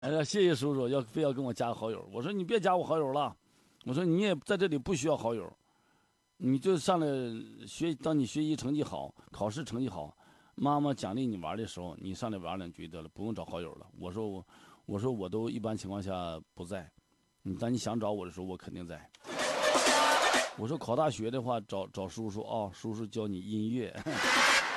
谢谢叔叔，非要跟我加个好友。我说你别加我好友了，我说你也在这里不需要好友，你就上来当你学习成绩好，考试成绩好，妈妈奖励你玩的时候，你上来玩两局得了，不用找好友了。我说我都一般情况下不在，当你想找我的时候，我肯定在。我说考大学的话，找叔叔啊、叔叔教你音乐。